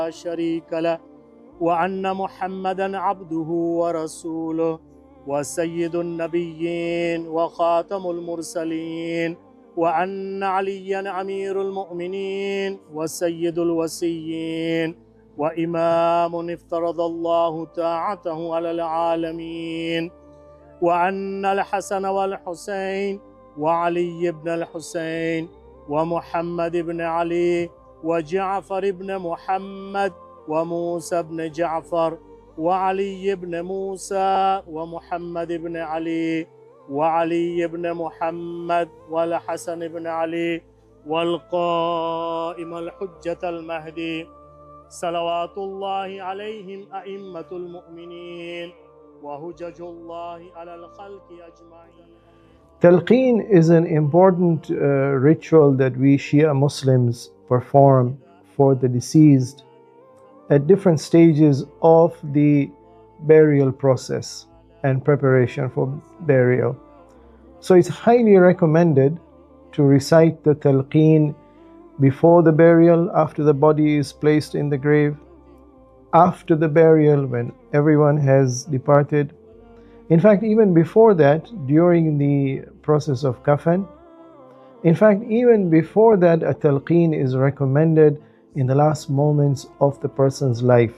شريك له وأن محمدا عبده ورسوله وسيد النبيين وخاتم المرسلين وأن عليا أمير المؤمنين وسيد الوسيين وإمام افترض الله طاعته على العالمين وأن الحسن والحسين وعلي بن الحسين ومحمد بن علي وجعفر بن محمد وموسى بن جعفر وعلي بن موسى ومحمد بن علي وعلي بن محمد والحسن بن علي والقائم الحجة المهدي صلوات الله عليهم أئمة المؤمنين وهجج الله على الخلق أجمعين. Talqeen is an important ritual that we Shia Muslims perform for the deceased at different stages of the burial process and preparation for burial. So it's highly recommended to recite the Talqeen before the burial, after the body is placed in the grave, after the burial when everyone has departed. In fact, even before that, during the process of kafan. In fact, even before that, a talqeen is recommended in the last moments of the person's life.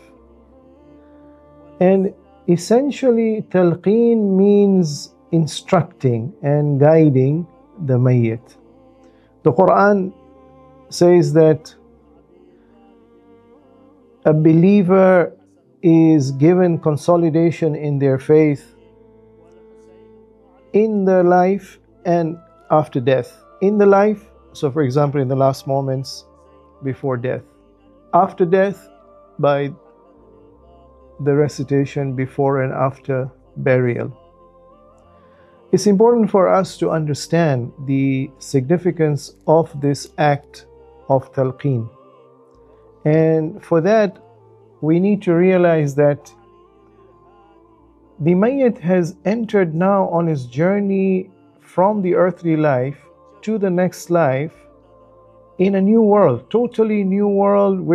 And essentially, talqeen means instructing and guiding the mayyit. The Quran says that a believer is given consolidation in their faith in the life and after death. In the life, so for example, in the last moments before death. After death, by the recitation before and after burial. It's important for us to understand the significance of this act of talqeen. And for that, we need to realize that the mayyit has entered now on his journey from the earthly life to the next life in a new world, totally new world,